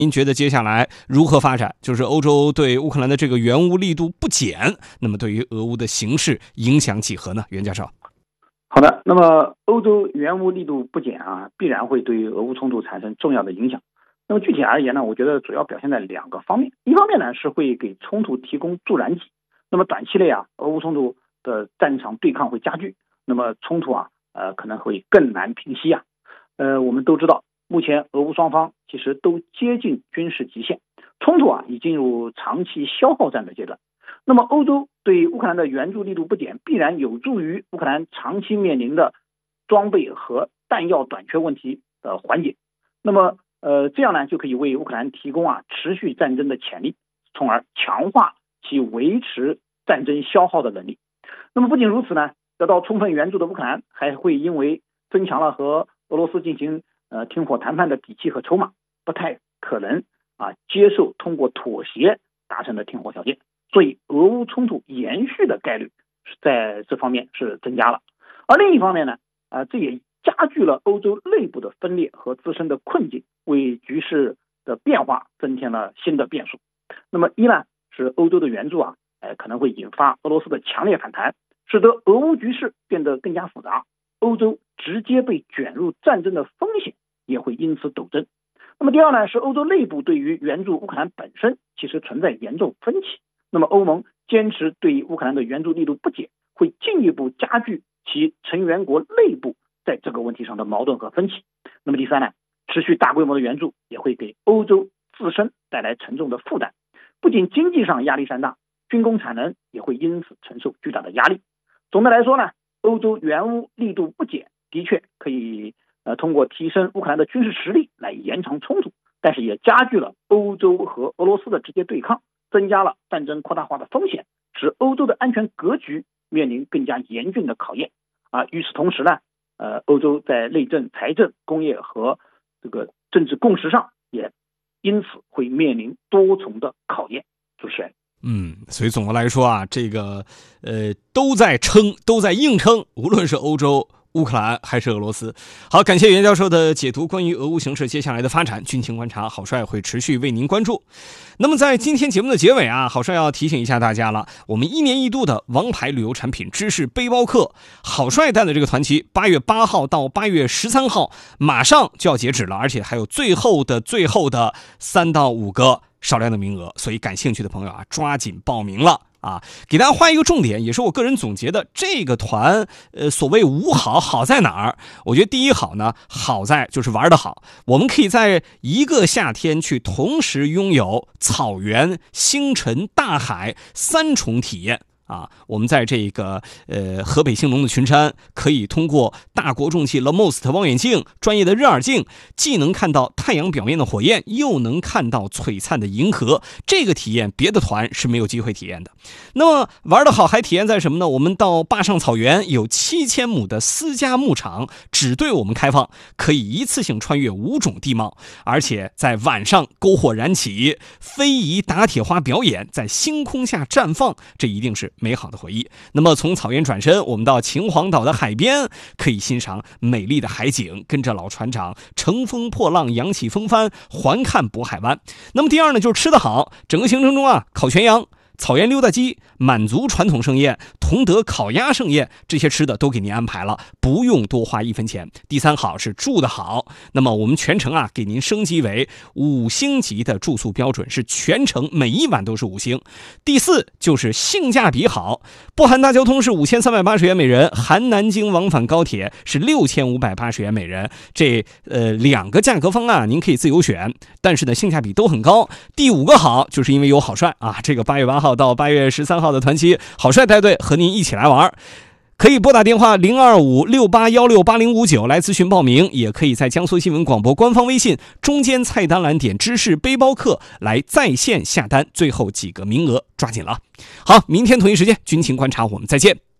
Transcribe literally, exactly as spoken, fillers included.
您觉得接下来如何发展？就是欧洲对乌克兰的这个援乌力度不减，那么对于俄乌的形势影响几何呢？袁教授。 好的，那么欧洲援乌力度不减啊，必然会对于俄乌冲突产生重要的影响。那么具体而言呢，我觉得主要表现在两个方面。一方面呢，是会给冲突提供助燃剂。那么短期内啊，俄乌冲突的战场对抗会加剧，那么冲突啊，呃，可能会更难平息啊。呃，我们都知道，目前俄乌双方其实都接近军事极限，冲突啊已进入长期消耗战的阶段。那么欧洲对乌克兰的援助力度不减，必然有助于乌克兰长期面临的装备和弹药短缺问题的缓解。那么呃，这样呢就可以为乌克兰提供啊持续战争的潜力，从而强化其维持战争消耗的能力。那么不仅如此呢，得到充分援助的乌克兰还会因为增强了和俄罗斯进行呃停火谈判的底气和筹码，不太可能啊接受通过妥协达成的停火条件，所以俄乌冲突延续的概率在这方面是增加了。而另一方面呢，啊这也加剧了欧洲内部的分裂和自身的困境，为局势的变化增添了新的变数。那么一呢是欧洲的援助啊，呃可能会引发俄罗斯的强烈反弹，使得俄乌局势变得更加复杂，欧洲直接被卷入战争的风险也会因此陡增。那么第二呢，是欧洲内部对于援助乌克兰本身其实存在严重分歧。那么欧盟坚持对乌克兰的援助力度不减，会进一步加剧其成员国内部在这个问题上的矛盾和分歧。那么第三呢，持续大规模的援助也会给欧洲自身带来沉重的负担，不仅经济上压力山大，军工产能也会因此承受巨大的压力。总的来说呢，欧洲援乌力度不减的确可以呃通过提升乌克兰的军事实力来延长冲突，但是也加剧了欧洲和俄罗斯的直接对抗，增加了战争扩大化的风险，使欧洲的安全格局面临更加严峻的考验啊。与此同时呢，呃，欧洲在内政、财政、工业和这个政治共识上也因此会面临多重的考验。主持人。 嗯，所以总的来说啊，这个呃都在撑，都在硬撑，无论是欧洲、乌克兰还是俄罗斯。好，感谢袁教授的解读。关于俄乌形势接下来的发展，军情观察郝帅会持续为您关注。那么在今天节目的结尾啊，郝帅要提醒一下大家了，我们一年一度的王牌旅游产品知识背包客，郝帅带的这个团期八月八号到八月十三号马上就要截止了，而且还有最后的最后的三到五个少量的名额，所以感兴趣的朋友啊，抓紧报名了啊！给大家画一个重点，也是我个人总结的，这个团呃，所谓五好，好在哪儿？我觉得第一好呢，好在就是玩得好，我们可以在一个夏天去同时拥有草原、星辰、大海三重体验。啊，我们在这个呃河北兴隆的群山，可以通过大国重器 L M O S T 望远镜、专业的热耳镜，既能看到太阳表面的火焰，又能看到璀璨的银河。这个体验别的团是没有机会体验的。那么玩得好还体验在什么呢？我们到坝上草原有七千亩的私家牧场，只对我们开放，可以一次性穿越五种地貌，而且在晚上篝火燃起，非遗打铁花表演在星空下绽放，这一定是美好的回忆。那么从草原转身，我们到秦皇岛的海边，可以欣赏美丽的海景，跟着老船长乘风破浪，扬起风帆，环看渤海湾。那么第二呢，就是吃得好，整个行程中啊，烤全羊、草原溜达鸡、满族传统盛宴、同德烤鸭盛宴，这些吃的都给您安排了，不用多花一分钱。第三好是住得好，那么我们全程啊给您升级为五星级的住宿标准，是全程每一晚都是五星。第四就是性价比好，不含大交通是五千三百八十元每人，含南京往返高铁是六千五百八十元每人。这呃两个价格方案您可以自由选，但是呢性价比都很高。第五个好就是因为有郝帅啊，这个八月八号到八月十三号的团期，郝帅带队和您一起来玩。可以拨打电话零二五六八一六八零五九来咨询报名，也可以在江苏新闻广播官方微信中间菜单栏点知识背包客来在线下单，最后几个名额抓紧了。好，明天同一时间军情观察我们再见。